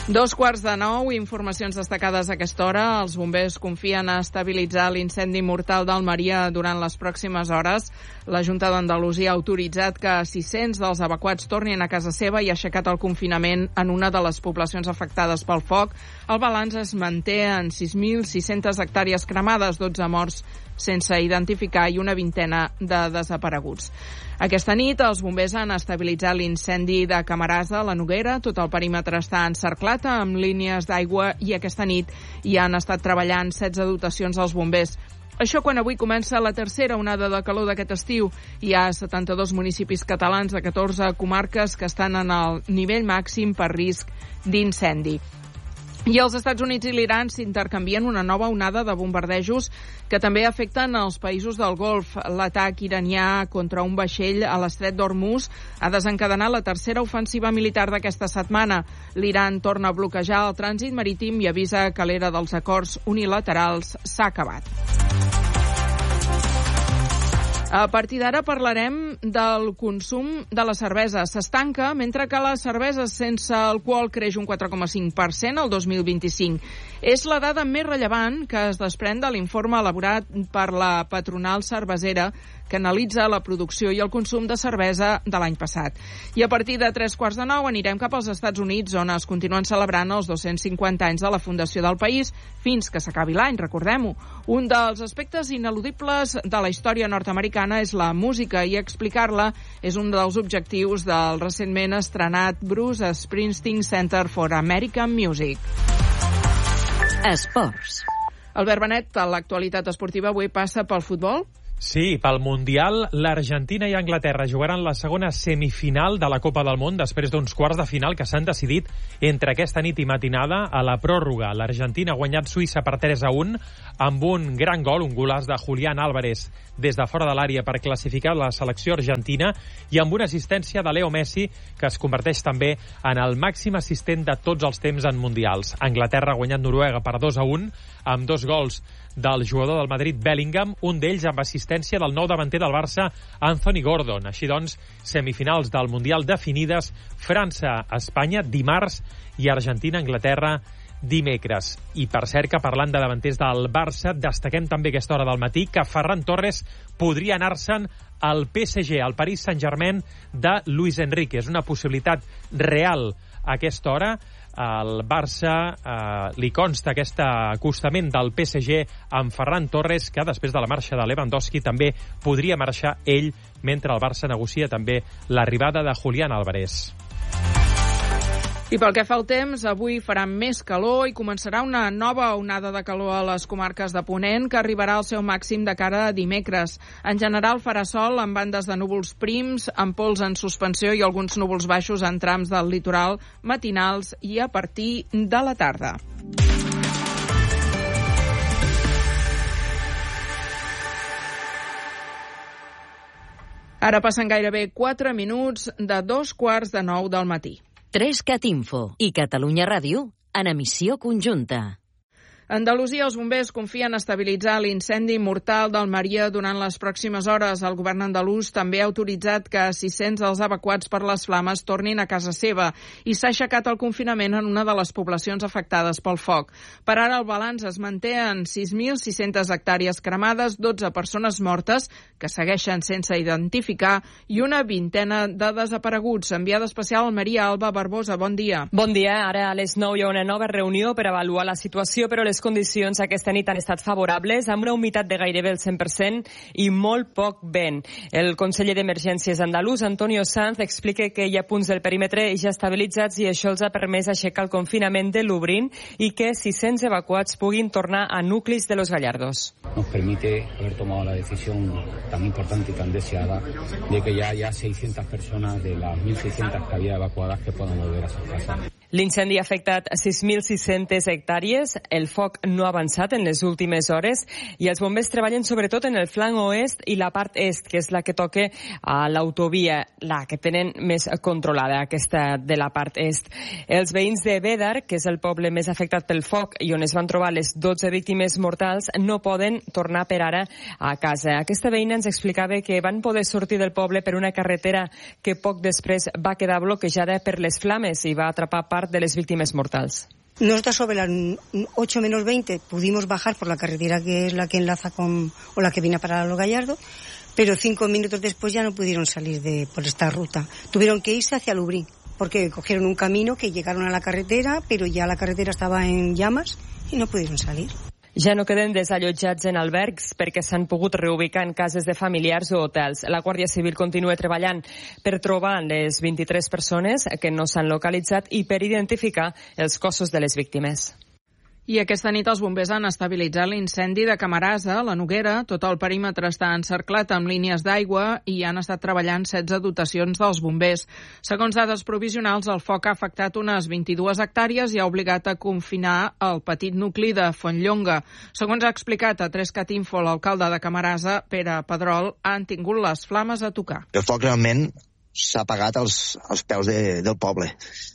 8:45, informacions destacades a aquesta hora. Els bombers confien a estabilitzar l'incendi mortal d'Almeria durant les pròximes hores. La Junta d'Andalusia ha autoritzat que 600 dels evacuats tornin a casa seva i ha aixecat el confinament en una de les poblacions afectades pel foc. El balanç es manté en 6.600 hectàrees cremades, 12 morts sense identificar i una vintena de desapareguts. Aquesta nit els bombers han estabilitzat l'incendi de Camarasa, la Noguera. Tot el perímetre està encerclat amb línies d'aigua i aquesta nit hi han estat treballant 16 dotacions als bombers. Això quan avui comença la tercera onada de calor d'aquest estiu. Hi ha 72 municipis catalans de 14 comarques que estan en el nivell màxim per risc d'incendi. I els Estats Units i l'Iran s'intercanvien una nova onada de bombardejos que també afecten els països del Golf. L'atac iranià contra un vaixell a l'estret d'Hormuz ha desencadenat la tercera ofensiva militar d'aquesta setmana. L'Iran torna a bloquejar el trànsit marítim i avisa que l'era dels acords unilaterals s'ha acabat. A partir d'ara parlarem del consum de la cervesa. S'estanca mentre que la cervesa sense alcohol creix un 4,5% el 2025. És la dada més rellevant que es desprèn de l'informe elaborat per la patronal cervesera que analitza la producció i el consum de cervesa de l'any passat. I a partir de 8:45 anirem cap als Estats Units, on es continuen celebrant els 250 anys de la fundació del país fins que s'acabi l'any, recordem-ho. Un dels aspectes ineludibles de la història nord-americana és la música i explicar-la és un dels objectius del recentment estrenat Bruce Springsteen Center for American Music. Esports. Albert Benet, l'actualitat esportiva avui passa pel futbol? Sí, pel Mundial, l'Argentina i Anglaterra jugaran la segona semifinal de la Copa del Món després d'uns quarts de final que s'han decidit entre aquesta nit i matinada a la pròrroga. L'Argentina ha guanyat Suïssa per 3-1 amb un gran gol, un golaç de Julián Álvarez des de fora de l'àrea per classificar la selecció argentina i amb una assistència de Leo Messi que es converteix també en el màxim assistent de tots els temps en Mundials. Anglaterra ha guanyat Noruega per 2-1 amb 2 gols del jugador del Madrid Bellingham, un d'ells amb assistència del nou davanter del Barça, Anthony Gordon. Així doncs, semifinals del Mundial definides, França-Espanya dimarts i Argentina-Anglaterra dimecres. I per cert que parlant de davanters del Barça, destaquem també aquesta hora del matí que Ferran Torres podria anar-se'n al PSG, al Paris Saint-Germain de Luis Enrique. És una possibilitat real a aquesta hora. Al Barça li consta aquest acostament del PSG amb Ferran Torres, que després de la marxa de Lewandowski també podria marxar ell, mentre el Barça negocia també l'arribada de Julián Álvarez. I pel que fa al temps, avui farà més calor i començarà una nova onada de calor a les comarques de Ponent que arribarà al seu màxim de cara a dimecres. En general farà sol amb bandes de núvols prims, amb pols en suspensió i alguns núvols baixos en trams del litoral matinals i a partir de la tarda. Ara passen gairebé 4 minuts de 8:45 del matí. 3CAT Info i Catalunya Ràdio en emissió conjunta. Andalusia, els bombers confien estabilitzar l'incendi mortal d'Almeria durant les pròximes hores. El govern andalús també ha autoritzat que 600 dels evacuats per les flames tornin a casa seva i s'ha aixecat el confinament en una de les poblacions afectades pel foc. Per ara el balanç es manté en 6.600 hectàrees cremades, 12 persones mortes que segueixen sense identificar i una vintena de desapareguts. Enviada especial a Almeria, Alba Barbosa, bon dia. Bon dia. Ara a les 9 hi ha una nova reunió per avaluar la situació, però les condicions aquesta nit han estat favorables, amb una humitat de gairebé el 100% i molt poc vent. El conseller d'Emergències andalús, Antonio Sanz, explica que hi ha punts del perímetre ja estabilitzats i això els ha permès aixecar el confinament de Lublin i que 600 evacuats puguin tornar a nuclis de Los Gallardos. Nos permite haber tomado la decisión tan importante y tan deseada de que ya haya 600 personas de las 1.600 que había evacuadas que puedan volver a sus casas. L'incendi ha afectat 6.600 hectàrees. El foc no ha avançat en les últimes hores i els bombers treballen sobretot en el flanc oest i la part est, que és la que toca a l'autovia, la que tenen més controlada, aquesta de la part est. Els veïns de Bédar, que és el poble més afectat pel foc i on es van trobar les 12 víctimes mortals, no poden tornar per ara a casa. Aquesta veïna ens explicava que van poder sortir del poble per una carretera que poc després va quedar bloquejada per les flames i va atrapar part de les víctimes mortals. Nosotros sobre las 8 menos 20 pudimos bajar por la carretera que es la que enlaza o la que viene a parar a Los Gallardos, pero 5 minutos después ya no pudieron salir por esta ruta. Tuvieron que irse hacia Lubrín, porque cogieron un camino que llegaron a la carretera, pero ya la carretera estaba en llamas y no pudieron salir. Ja no queden desallotjats en albergs perquè s'han pogut reubicar en cases de familiars o hotels. La Guàrdia Civil continua treballant per trobar les 23 persones que no s'han localitzat i per identificar els cossos de les víctimes. I aquesta nit els bombers han estabilitzat l'incendi de Camarasa, la Noguera. Tot el perímetre està encerclat amb línies d'aigua i han estat treballant 16 dotacions dels bombers. Segons dades provisionals, el foc ha afectat unes 22 hectàrees i ha obligat a confinar el petit nucli de Fontlonga. Segons ha explicat a 3cat Info l'alcalde de Camarasa, Pere Pedrol, han tingut les flames a tocar. El foc realment s'ha apagat als peus del poble.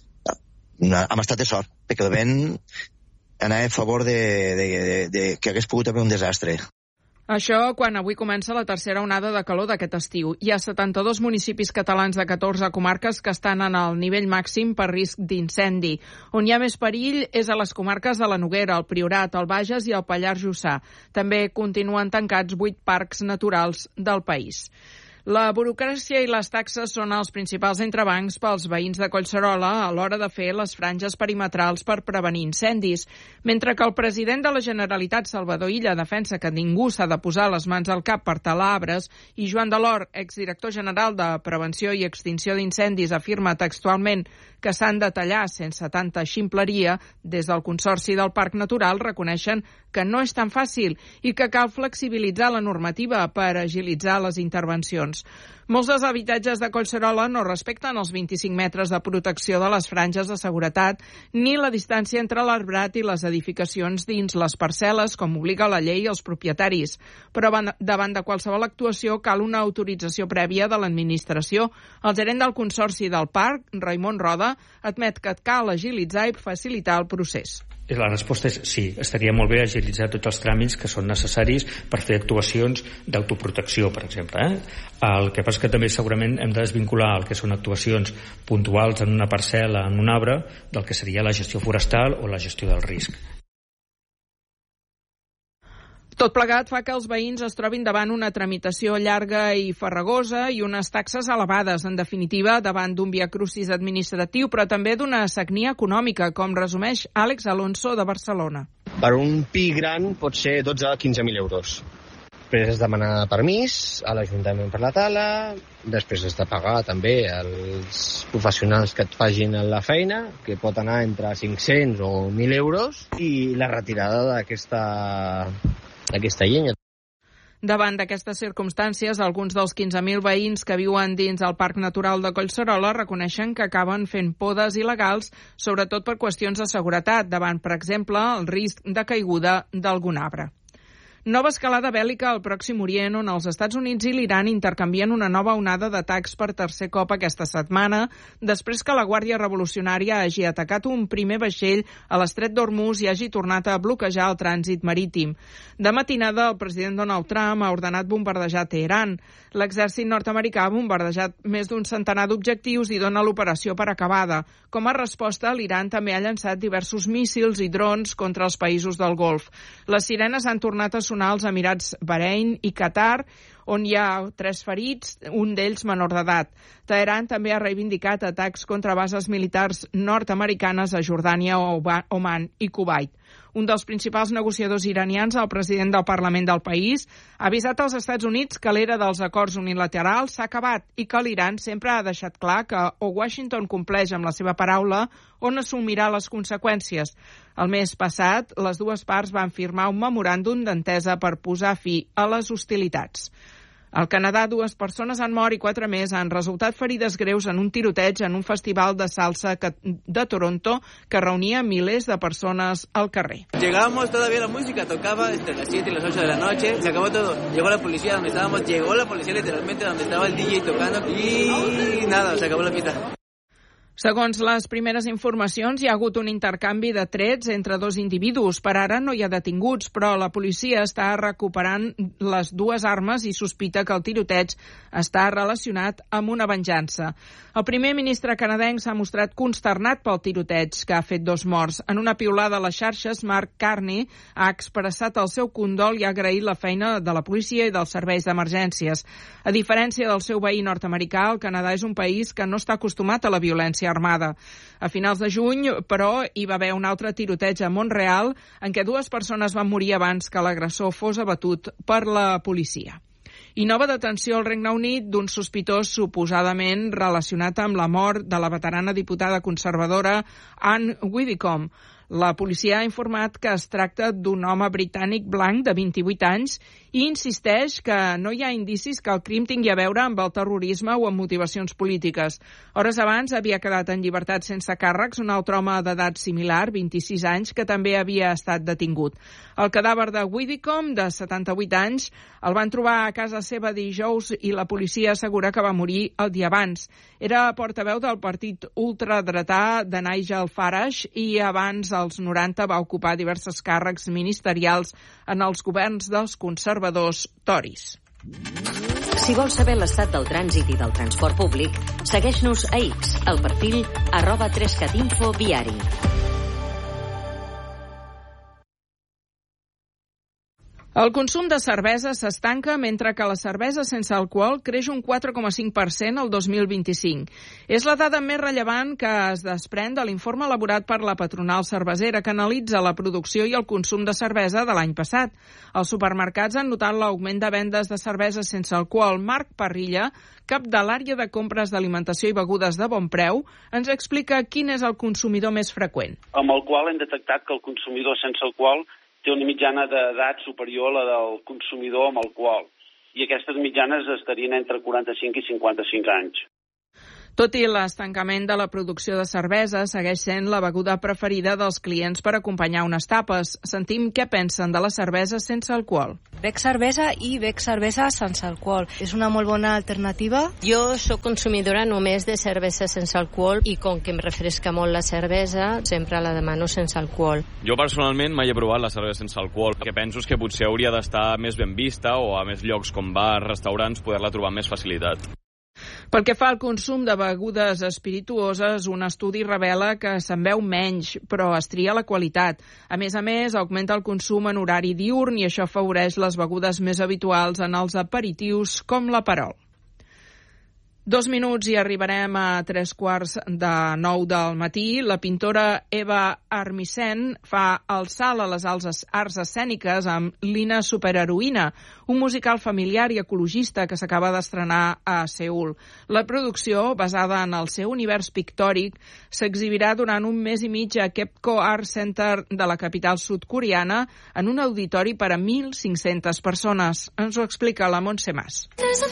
Hem estat de sort, perquè el vent anar a favor de que hagués pogut haver un desastre. Això quan avui comença la tercera onada de calor d'aquest estiu. Hi ha 72 municipis catalans de 14 comarques que estan en el nivell màxim per risc d'incendi. On hi ha més perill és a les comarques de la Noguera, el Priorat, el Bages i el Pallars Jussà. També continuen tancats 8 parcs naturals del país. La burocràcia i les taxes són els principals entrebancs pels veïns de Collserola a l'hora de fer les franges perimetrals per prevenir incendis. Mentre que el president de la Generalitat, Salvador Illa, defensa que ningú s'ha de posar les mans al cap per talar arbres, i Joan Delort, exdirector general de Prevenció i Extinció d'Incendis, afirma textualment que s'han de tallar sense tanta ximpleria, des del Consorci del Parc Natural reconeixen que no és tan fàcil i que cal flexibilitzar la normativa per agilitzar les intervencions. Molts dels habitatges de Collserola no respecten els 25 metres de protecció de les franges de seguretat ni la distància entre l'arbrat i les edificacions dins les parcel·les, com obliga la llei als propietaris. Però davant de qualsevol actuació cal una autorització prèvia de l'administració. El gerent del Consorci del Parc, Raimon Roda, admet que cal agilitzar i facilitar el procés. La resposta és sí, estaria molt bé agilitzar tots els tràmits que són necessaris per fer actuacions d'autoprotecció, per exemple. El que passa que també segurament hem de desvincular el que són actuacions puntuals en una parcel·la, en un arbre, del que seria la gestió forestal o la gestió del risc. Tot plegat fa que els veïns es trobin davant una tramitació llarga i farragosa i unes taxes elevades, en definitiva, davant d'un viacrucis administratiu, però també d'una sagnia econòmica, com resumeix Àlex Alonso de Barcelona. Per un pi gran pot ser 12 a 15.000 euros. Després has de demanar permís a l'Ajuntament per la tala, després has de pagar també als professionals que et facin la feina, que pot anar entre 500 o 1.000 euros, i la retirada d'aquesta llenya. Davant d'aquestes circumstàncies, alguns dels 15.000 veïns que viuen dins el Parc Natural de Collserola reconeixen que acaben fent podes il·legals, sobretot per qüestions de seguretat, davant, per exemple, el risc de caiguda d'algun arbre. Nova escalada bèl·lica al Pròxim Orient, on els Estats Units i l'Iran intercanvien una nova onada d'atacs per tercer cop aquesta setmana, després que la Guàrdia Revolucionària hagi atacat un primer vaixell a l'estret d'Hormuz i hagi tornat a bloquejar el trànsit marítim. De matinada, el president Donald Trump ha ordenat bombardejar Teheran. L'exèrcit nord-americà ha bombardejat més d'un centenar d'objectius i dona l'operació per acabada. Com a resposta, l'Iran també ha llançat diversos míssils i drons contra els països del Golf. Les sirenes han tornat a sonar als Emirats Bahrein i Qatar, on hi ha 3 ferits, un d'ells menor d'edat. Teheran també ha reivindicat atacs contra bases militars nord-americanes a Jordània, Oman i Kuwait. Un dels principals negociadors iranians, el president del Parlament del país, ha avisat als Estats Units que l'era dels acords unilaterals s'ha acabat i que l'Iran sempre ha deixat clar que o Washington compleix amb la seva paraula o n'assumirà les conseqüències. El mes passat, les dues parts van firmar un memoràndum d'entesa per posar fi a les hostilitats. Al Canadà, 2 persones han mort i 4 més han resultat ferides greus en un tiroteig en un festival de salsa de Toronto que reunia milers de persones al carrer. Llegamos, todavía la música tocaba entre las 7 y las 8 de la noche, se acabó todo. Llegó la policía donde estábamos, llegó la policía literalmente donde estaba el DJ tocando y nada, se acabó la fiesta. Segons les primeres informacions, hi ha hagut un intercanvi de trets entre dos individus. Per ara no hi ha detinguts, però la policia està recuperant les dues armes i sospita que el tiroteig està relacionat amb una venjança. El primer ministre canadenc s'ha mostrat consternat pel tiroteig, que ha fet 2 morts. En una piulada a les xarxes, Mark Carney ha expressat el seu condol i ha agraït la feina de la policia i dels serveis d'emergències. A diferència del seu veí nord-americà, el Canadà és un país que no està acostumat a la violència armada. A finals de juny, però, hi va haver un altre tiroteig a Mont-real en què 2 persones van morir abans que l'agressor fos abatut per la policia. I nova detenció al Regne Unit d'un sospitós suposadament relacionat amb la mort de la veterana diputada conservadora Anne Widdecombe. La policia ha informat que es tracta d'un home britànic blanc de 28 anys i insisteix que no hi ha indicis que el crim tingui a veure amb el terrorisme o amb motivacions polítiques. Hores abans havia quedat en llibertat sense càrrecs un altre home d'edat similar, 26 anys, que també havia estat detingut. El cadàver de Widdecombe, de 78 anys, el van trobar a casa seva dijous i la policia assegura que va morir el dia abans. Era portaveu del partit ultradretà de Nigel Farage i abans, als 90, va ocupar diversos càrrecs ministerials en els governs dels conservadors Tories. Si vols saber l'estat del trànsit i del transport públic, segueix-nos a X, al perfil @3catinfo viari. El consum de cervesa s'estanca mentre que la cervesa sense alcohol creix un 4,5% el 2025. És la dada més rellevant que es desprèn de l'informe elaborat per la patronal cervesera que analitza la producció i el consum de cervesa de l'any passat. Els supermercats han notat l'augment de vendes de cervesa sense alcohol. Marc Parrilla, cap de l'àrea de compres d'alimentació i begudes de bon preu, ens explica quin és el consumidor més freqüent. Amb el qual hem detectat que el consumidor sense alcohol té una mitjana d'edat superior a la del consumidor amb alcohol. I aquestes mitjanes estarien entre 45 i 55 anys. Tot i l'estancament de la producció de cervesa, segueix sent la beguda preferida dels clients per acompanyar unes tapes. Sentim què pensen de la cervesa sense alcohol. Bec cervesa i bec cervesa sense alcohol. És una molt bona alternativa. Jo sóc consumidora només de cervesa sense alcohol i com que em refresca molt la cervesa, sempre la demano sense alcohol. Jo personalment mai he provat la cervesa sense alcohol. El que penso és que potser hauria d'estar més ben vista o a més llocs com bars, restaurants, poder-la trobar amb més facilitat. Pel que fa al consum de begudes espirituoses, un estudi revela que se'n veu menys, però es tria la qualitat. A més, augmenta el consum en horari diürn i això afavoreix les begudes més habituals en els aperitius com l'Aperol. 2 minuts i arribarem a 3:45 del matí. La pintora Eva Armisen fa el salt a les arts escèniques amb Lina Superheroïna, un musical familiar i ecologista que s'acaba d'estrenar a Seül. La producció, basada en el seu univers pictòric, s'exhibirà durant un mes i mig a Kepco Art Center de la capital sud-coreana en un auditori per a 1.500 persones. Ens ho explica la Montse Mas.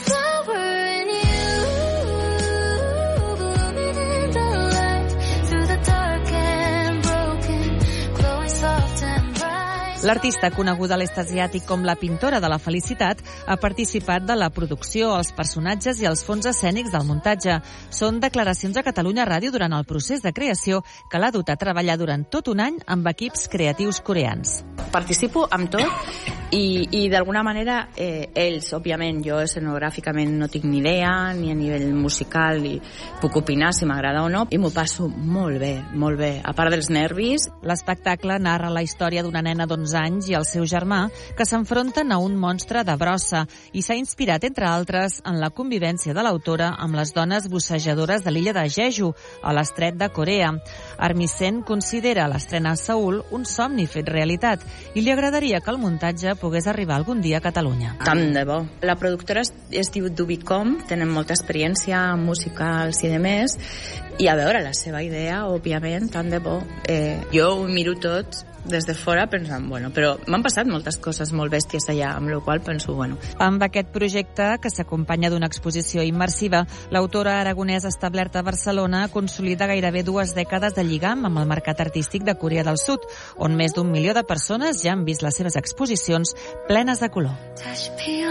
L'artista, coneguda a l'est asiàtic com la pintora de la felicitat, ha participat de la producció, els personatges i els fons escènics del muntatge. Són declaracions a Catalunya Ràdio durant el procés de creació que l'ha dut a treballar durant tot un any amb equips creatius coreans. Participo amb tot i d'alguna manera ells, òbviament, jo escenogràficament no tinc ni idea, ni a nivell musical, ni puc opinar si m'agrada o no, i m'ho passo molt bé, molt bé, a part dels nervis. L'espectacle narra la història d'una nena d'11 anys i el seu germà que s'enfronten a un monstre de brossa i s'ha inspirat, entre altres, en la convivència de l'autora amb les dones bussejadores de l'illa de Jeju, a l'estret de Corea. Armisen considera l'estrena a Seül un somni fet realitat i li agradaria que el muntatge pogués arribar algun dia a Catalunya. Tant de bo. La productora es diu Dubicom, tenen molta experiència en musicals i de més, i a veure, la seva idea, òbviament, tant de bo. Jo ho miro tot des de fora pensant, bueno, però m'han passat moltes coses molt bèsties allà, amb la qual penso, bueno. Amb aquest projecte, que s'acompanya d'una exposició immersiva, l'autora aragonesa establerta a Barcelona consolida gairebé 2 dècades de lligam amb el mercat artístic de Corea del Sud, on més d'1 milió de persones ja han vist les seves exposicions plenes de color.